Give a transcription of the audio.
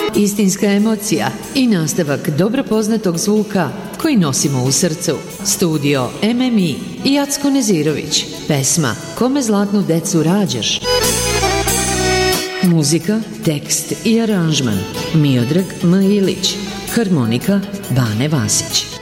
Istinska emocija i nastavak dobro poznatog zvuka koji nosimo u srcu. Studio MMI i Jacko Nezirović. Pesma Kome zlatnu decu rađaš. Muzika, tekst i aranžman Miodrag M. Ilić. Harmonika Bane Vasić.